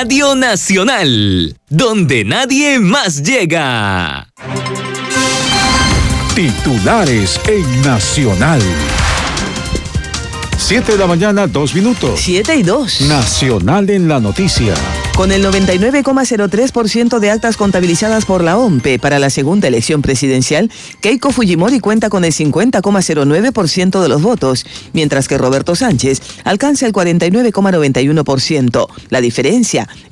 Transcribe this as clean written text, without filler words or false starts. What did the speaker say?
Radio Nacional, donde nadie más llega. Titulares en Nacional. 7 de la mañana, 2 minutos. 7:02. Nacional en la noticia. Con el 99,03% de actas contabilizadas por la OMPE para la segunda elección presidencial, Keiko Fujimori cuenta con el 50,09% de los votos, mientras que Roberto Sánchez alcanza el 49,91%. La diferencia